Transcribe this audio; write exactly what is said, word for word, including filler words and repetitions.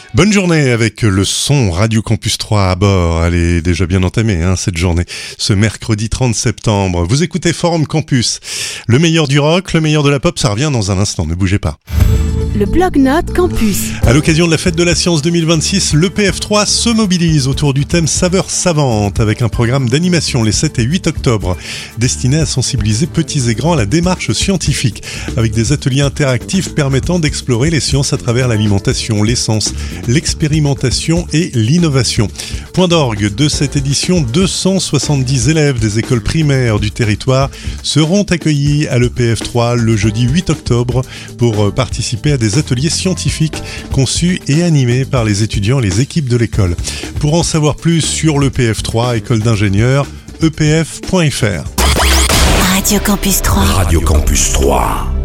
Bonne journée avec le son Radio Campus trois à bord. Elle est déjà bien entamée, hein, cette journée. Ce mercredi trente septembre. Vous écoutez Forum Campus. Le meilleur du rock, le meilleur de la pop, ça revient dans un instant. Ne bougez pas. Le Blog-Notes Campus. À l'occasion de la Fête de la Science deux mille vingt-six, l'E P F trois se mobilise autour du thème Saveurs savantes avec un programme d'animation les sept et huit octobre destiné à sensibiliser petits et grands à la démarche scientifique avec des ateliers interactifs permettant d'explorer les sciences à travers l'alimentation, l'essence, l'expérimentation et l'innovation. Point d'orgue de cette édition, deux cent soixante-dix élèves des écoles primaires du territoire seront accueillis à l'E P F trois le jeudi huit octobre pour participer à des ateliers scientifiques conçus et animés par les étudiants et les équipes de l'école. Pour en savoir plus sur l'E P F trois, école d'ingénieurs, e p f point f r. Radio Campus trois. Radio Campus trois.